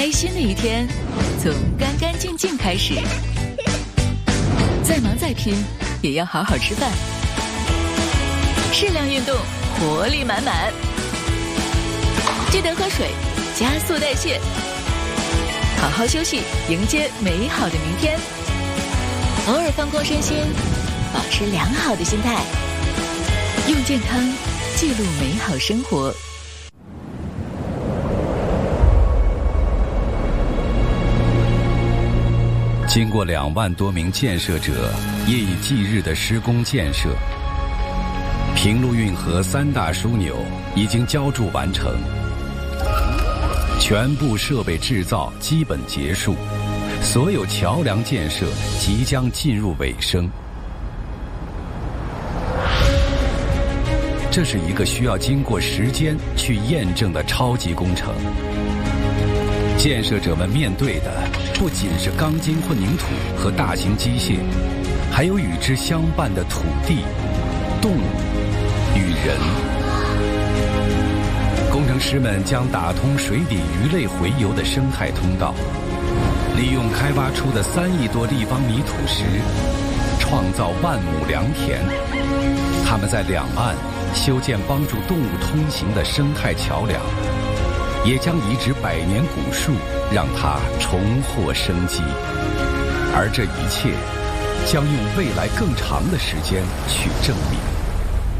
开心的一天从干干净净开始。再忙再拼，也要好好吃饭，适量运动，活力满满。记得喝水，加速代谢，好好休息，迎接美好的明天。偶尔放空身心，保持良好的心态，用健康记录美好生活。 经过2万多名建设者夜以继日的施工建设，平陆运河3大枢纽已经浇筑完成，全部设备制造基本结束，所有桥梁建设即将进入尾声。这是一个需要经过时间去验证的超级工程。建设者们面对的不仅是钢筋混凝土和大型机械，还有与之相伴的土地、动物与人。工程师们将打通水底鱼类洄游的生态通道，利用开挖出的3亿多立方米土石，创造万亩良田。他们在两岸修建帮助动物通行的生态桥梁，也将移植100年古树，让它重获生机。而这一切将用未来更长的时间去证明。